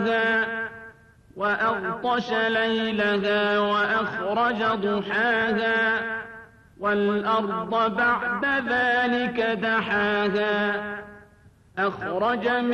وأغطش ليلها وأخرج ضحاها والأرض بعد ذلك دحاها أخرج